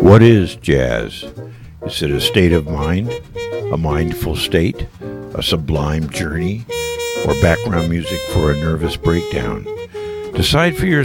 What is jazz? Is it a state of mind, a mindful state, a sublime journey, or background music for a nervous breakdown? Decide for yourself.